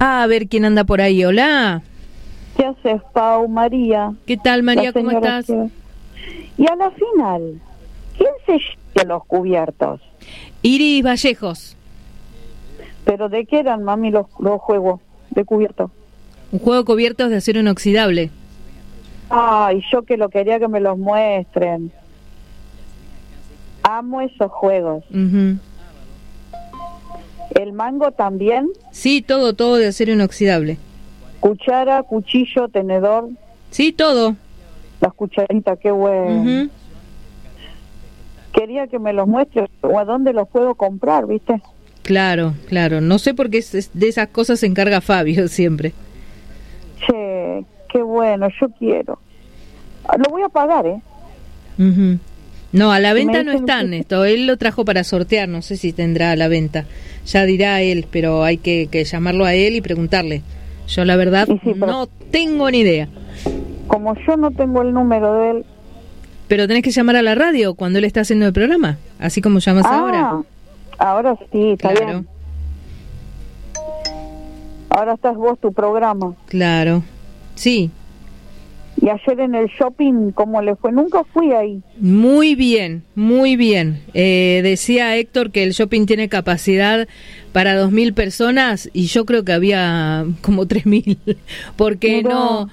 A ver quién anda por ahí. Hola. ¿Qué haces, Pau? María. ¿Qué tal, María? ¿Cómo estás? Y a la final, ¿quién se lleva los cubiertos? Iris Vallejos. ¿Pero de qué eran, mami, los juegos de cubiertos? Un juego de cubiertos de acero inoxidable. Ay, yo que lo quería que me los muestren. Amo esos juegos. Uh-huh. ¿El mango también? Sí, todo de acero inoxidable. ¿Cuchara, cuchillo, tenedor? Sí, todo. Las cucharitas, qué bueno. Uh-huh. Quería que me los muestre o a dónde los puedo comprar, ¿viste? Claro. No sé por qué de esas cosas se encarga Fabio siempre. Che, qué bueno, yo quiero. Lo voy a pagar, ¿eh? Uh-huh. No, a la venta no dicen están esto. Él lo trajo para sortear, no sé si tendrá a la venta. Ya dirá él, pero hay que llamarlo a él y preguntarle. Yo la verdad sí, no tengo ni idea. Como yo no tengo el número de él. Pero tenés que llamar a la radio cuando él está haciendo el programa, así como llamas ahora. Ahora sí, está claro. Bien. Ahora estás vos, tu programa. Claro, sí. Y ayer en el shopping, ¿cómo le fue? Nunca fui ahí. Muy bien. Decía Héctor que el shopping tiene capacidad para 2.000 personas y yo creo que había como 3.000, porque Mirá.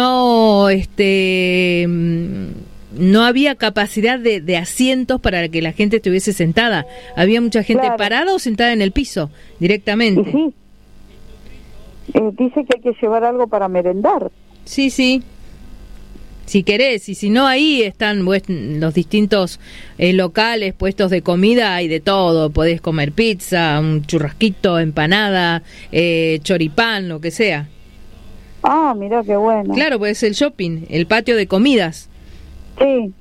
no había capacidad de asientos para que la gente estuviese sentada. Había mucha gente parada o sentada en el piso directamente. Y sí. Dice que hay que llevar algo para merendar. Sí. Si querés, y si no, ahí están los distintos locales, puestos de comida y de todo. Podés comer pizza, un churrasquito, empanada, choripán, lo que sea. Ah, mirá qué bueno. Claro, pues el shopping, el patio de comidas. Sí.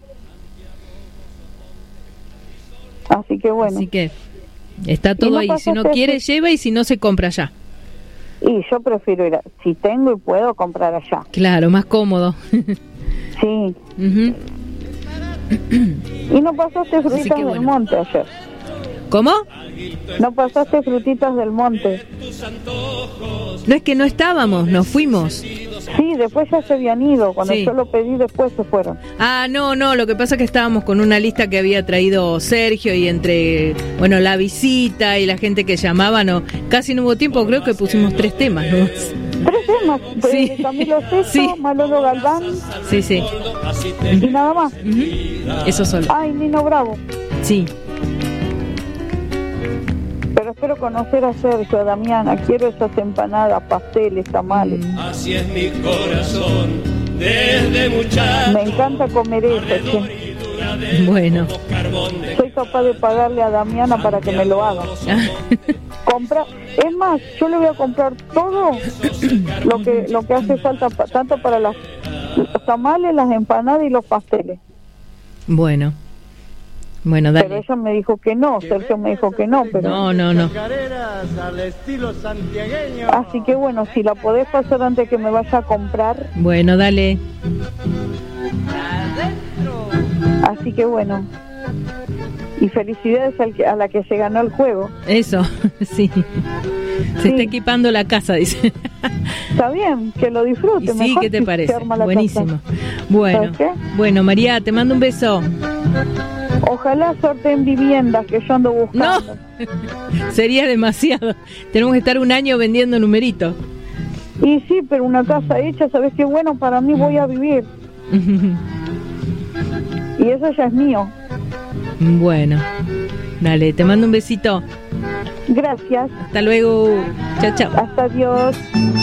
Así que bueno. Así que está todo ahí. Si no quiere, lleva, y si no, se compra allá. Y yo prefiero ir, si tengo y puedo, comprar allá. Claro, más cómodo. Sí. Uh-huh. ¿Y no pasaste frutitas del monte ayer? ¿Cómo? ¿No pasaste frutitas del monte? No, es que no estábamos, nos fuimos. Sí, después ya se habían ido. Cuando yo lo pedí, después se fueron. Ah, no, lo que pasa es que estábamos con una lista que había traído Sergio, y entre, la visita y la gente que llamaba, casi no hubo tiempo. Creo que pusimos 3 temas, ¿no? 3 temas, sí. Camilo Sesto, sí. Manolo Galván. Sí. Y nada más. Uh-huh. Eso solo. Ay, Nino Bravo. Sí. Pero espero conocer a Sergio, a Damiana. Quiero esas empanadas, pasteles, tamales. Así es mi corazón, desde muchacho. Me encanta comer eso, che. Bueno. Soy capaz de pagarle a Damiana para que me lo haga. Es más, yo le voy a comprar todo lo que hace falta, tanto para los tamales, las empanadas y los pasteles. Bueno, dale. Pero ella me dijo que no, Sergio me dijo que no, pero... No. Así que bueno, si la podés pasar antes que me vaya a comprar. Bueno, dale. Así que bueno. Y felicidades a la que se ganó el juego. Eso, sí. Se está equipando la casa, dice. Está bien, que lo disfrute. Sí, ¿qué te parece? Buenísimo. Bueno, María, te mando un beso. Ojalá sorteen viviendas que yo ando buscando. No, sería demasiado. Tenemos que estar un año vendiendo numeritos. Y sí, pero una casa hecha, ¿sabes qué? Bueno, para mí voy a vivir. Y eso ya es mío. Bueno, dale, te mando un besito. Gracias. Hasta luego. Chao. Hasta Dios.